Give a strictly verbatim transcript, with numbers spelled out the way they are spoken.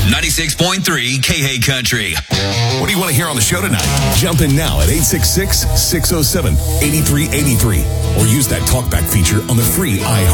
ninety-six point three K H Country. What do you want to hear on the show tonight? Jump in now at eight six six, six oh seven, eight three eight three or use that talkback feature on the free iHeart